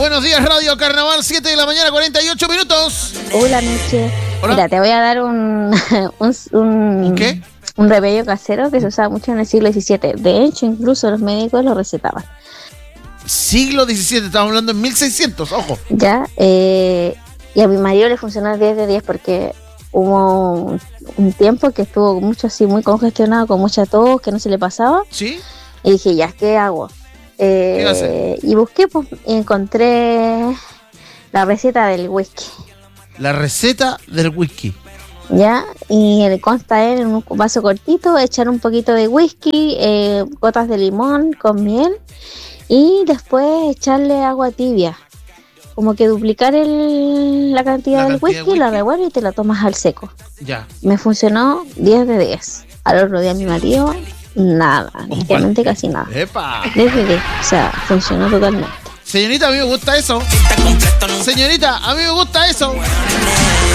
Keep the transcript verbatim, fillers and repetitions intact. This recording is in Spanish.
Buenos días, Radio Carnaval, siete de la mañana, cuarenta y ocho minutos. Hola, noche. Hola. Mira, te voy a dar un, un, un, ¿Un qué? un remedio casero que se usaba mucho en el siglo diecisiete. De hecho, incluso los médicos lo recetaban. Siglo diecisiete, estamos hablando en mil seiscientos, ojo. Ya, eh, y a mi marido le funcionó diez de diez porque hubo un, un tiempo que estuvo mucho así, muy congestionado, con mucha tos, que no se le pasaba. ¿Sí? Y dije, ya, ¿qué hago? Eh, ¿Qué hace? Y busqué, pues, y encontré la receta del whisky. La receta del whisky. Ya, y le consta en un vaso cortito, echar un poquito de whisky, eh, gotas de limón con miel y después echarle agua tibia. Como que duplicar el, la cantidad La del cantidad de whisky, la whisky. revuelves y te la tomas al seco. Ya. Me funcionó diez de diez. Al otro día mi marido, nada, literalmente casi nada. ¡Epa! diez de diez, o sea, funcionó totalmente. Señorita, a mí me gusta eso. Señorita, a mí me gusta eso.